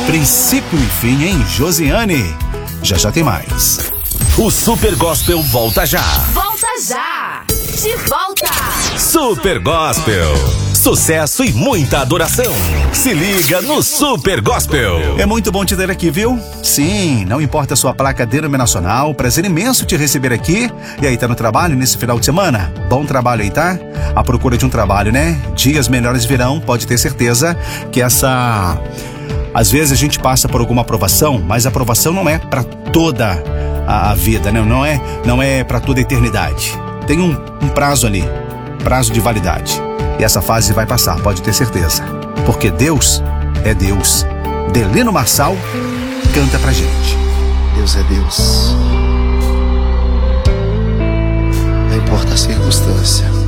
Princípio e fim em Josiane. Já já tem mais. O Super Gospel volta já. Volta já. De volta. Super Gospel. Sucesso e muita adoração. Se liga no Super Gospel. É muito bom te ter aqui, viu? Sim, não importa a sua placa denominacional, prazer imenso te receber aqui. E aí, tá no trabalho nesse final de semana? Bom trabalho aí, tá? À procura de um trabalho, né? Dias melhores virão, pode ter certeza que às vezes a gente passa por alguma aprovação, mas a aprovação não é para toda a vida, né? Não é para toda a eternidade. Tem um prazo ali, prazo de validade. E essa fase vai passar, pode ter certeza. Porque Deus é Deus. Delino Marçal canta pra gente. Deus é Deus. Não importa a circunstância.